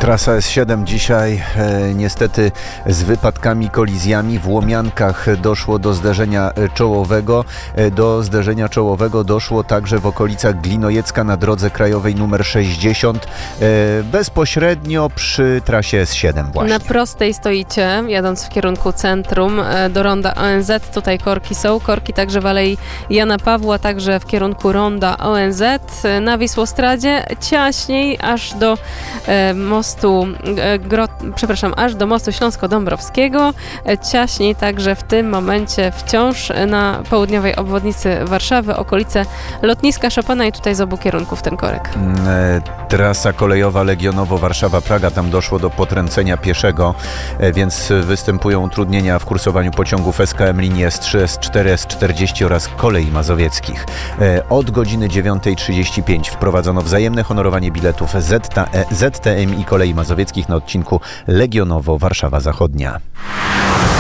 Trasa S7 dzisiaj niestety z wypadkami, kolizjami. W Łomiankach doszło do zderzenia czołowego. Do zderzenia czołowego doszło także w okolicach Glinojecka na drodze krajowej nr 60, bezpośrednio przy trasie S7 właśnie. Na prostej stoicie, jadąc w kierunku centrum do ronda ONZ. Tutaj korki są. Korki także w Alei Jana Pawła, także w kierunku ronda ONZ. Na Wisłostradzie ciaśniej aż do aż do mostu Śląsko-Dąbrowskiego. Ciaśniej także w tym momencie wciąż na południowej obwodnicy Warszawy, okolice lotniska Chopina i tutaj z obu kierunków ten korek. Trasa kolejowa Legionowo-Warszawa-Praga, tam doszło do potrącenia pieszego, więc występują utrudnienia w kursowaniu pociągów SKM linii S3, S4, S40 oraz kolei mazowieckich. Od godziny 9:35 wprowadzono wzajemne honorowanie biletów ZTM i kolei mazowieckich na odcinku Legionowo-Warszawa Zachodnia.